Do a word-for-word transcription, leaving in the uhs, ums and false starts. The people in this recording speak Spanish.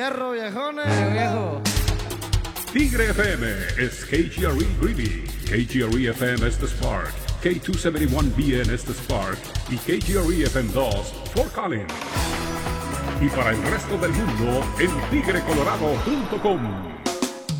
Fierro, viejones. Viejo. Tigre F M is K G R E Greeley, K G R E F M es The Spark, K doscientos setenta y uno B N es The Spark y K G R E F M dos Fort Collins. Y para el resto del mundo en tigre colorado punto com.